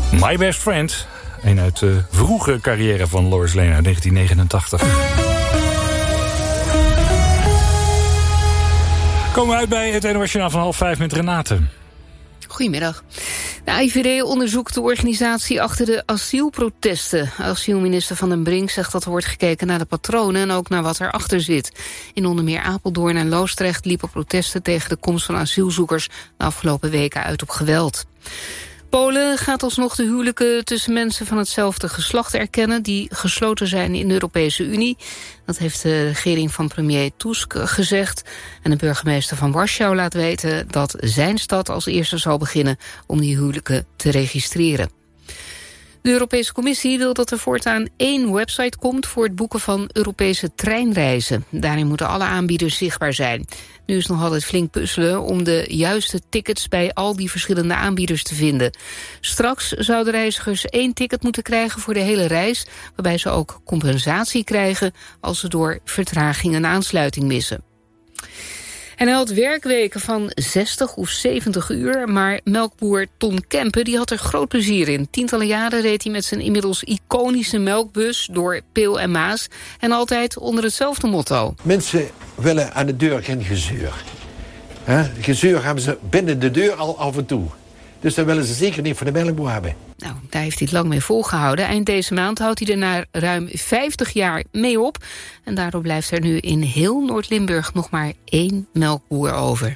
My Best Friend. Een uit de vroege carrière van Lois Lane uit 1989. Komen we uit bij het NOS Journaal van 4:30 met Renate. Goedemiddag. De IVD onderzoekt de organisatie achter de asielprotesten. Asielminister Van den Brink zegt dat er wordt gekeken naar de patronen en ook naar wat erachter zit. In onder meer Apeldoorn en Loosdrecht liepen protesten tegen de komst van asielzoekers de afgelopen weken uit op geweld. Polen gaat alsnog de huwelijken tussen mensen van hetzelfde geslacht erkennen die gesloten zijn in de Europese Unie. Dat heeft de regering van premier Tusk gezegd. En de burgemeester van Warschau laat weten dat zijn stad als eerste zal beginnen om die huwelijken te registreren. De Europese Commissie wil dat er voortaan 1 website komt voor het boeken van Europese treinreizen. Daarin moeten alle aanbieders zichtbaar zijn. Nu is nog altijd flink puzzelen om de juiste tickets bij al die verschillende aanbieders te vinden. Straks zouden reizigers 1 ticket moeten krijgen voor de hele reis, waarbij ze ook compensatie krijgen als ze door vertraging een aansluiting missen. En hij had werkweken van 60 of 70 uur, maar melkboer Ton Kempen die had er groot plezier in. Tientallen jaren reed hij met zijn inmiddels iconische melkbus door Peel en Maas en altijd onder hetzelfde motto. Mensen willen aan de deur geen gezeur. Gezeur hebben ze binnen de deur al af en toe. Dus dat willen ze zeker niet voor de melkboer hebben. Nou, daar heeft hij het lang mee volgehouden. Eind deze maand houdt hij er na ruim 50 jaar mee op. En daardoor blijft er nu in heel Noord-Limburg nog maar 1 melkboer over.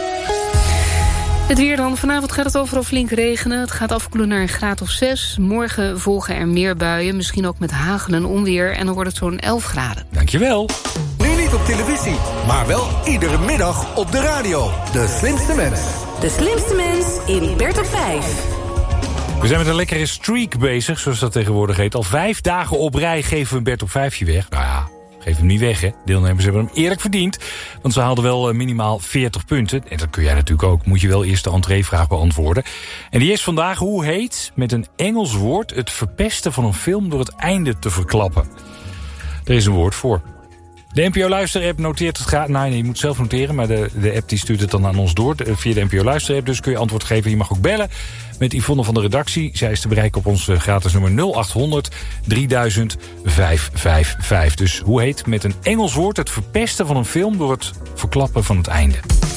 Het weer dan. Vanavond gaat het overal flink regenen. Het gaat afkoelen naar een graad of 6. Morgen volgen er meer buien, misschien ook met hagel en onweer. En dan wordt het zo'n 11 graden. Dankjewel. Nu niet op televisie, maar wel iedere middag op de radio. De slimste mens. De slimste mens in Bert op 5. We zijn met een lekkere streak bezig, zoals dat tegenwoordig heet. Al 5 dagen op rij geven we Bert op 5 weg. Nou ja, geef hem niet weg, hè. Deelnemers hebben hem eerlijk verdiend. Want ze haalden wel minimaal 40 punten. En dat kun jij natuurlijk ook. Moet je wel eerst de entreevraag beantwoorden. En die is vandaag: hoe heet met een Engels woord het verpesten van een film door het einde te verklappen? Er is een woord voor. De NPO-luisterapp noteert het graag. Nee, je moet zelf noteren, maar de app die stuurt het dan aan ons door via de NPO-luisterapp. Dus kun je antwoord geven. Je mag ook bellen met Yvonne van de redactie. Zij is te bereiken op ons gratis nummer 0800 3000 555. Dus hoe heet met een Engels woord het verpesten van een film door het verklappen van het einde?